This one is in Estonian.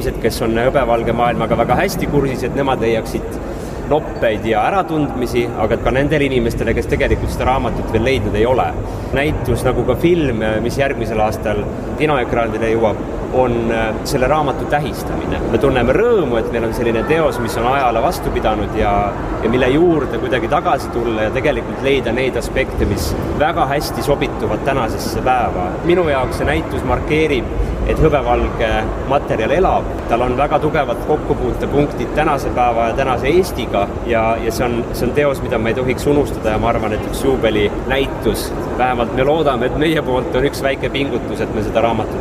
inimesed, kes on hõbevalge maailmaga väga hästi kursis, et nemad leiaksid noppeid ja äratundmisi, aga ka nendele inimestele, kes tegelikult seda raamatut veel leidnud ei ole. Näitus nagu ka film, mis järgmisel aastal kinoekraanile jõuab, on selle raamatu tähistamine. Me tunneme rõõmu, et meil on selline teos, mis on ajale vastu pidanud ja mille juurde kuidagi tagasi tulla ja tegelikult leida neid aspekte, mis väga hästi sobituvad tänasesse päeva. Minu jaoks see näitus markeerib, et hõbevalge materjal elab. Tal on väga tugevad kokkupuutepunktid tänase päeva ja tänase Eestiga ja see on teos, mida me ei tohiks unustada ja ma arvan, et üks juubeli näitus, vähemalt me loodame, et meie poolt on üks väike pingutus, et me seda raamatut